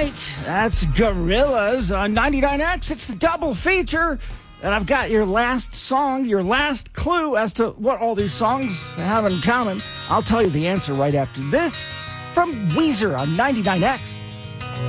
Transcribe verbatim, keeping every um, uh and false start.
right. That's Gorillaz on ninety-nine X. It's the double feature. And I've got your last song, your last clue as to what all these songs have in common. I'll tell you the answer right after this from Weezer on ninety-nine X.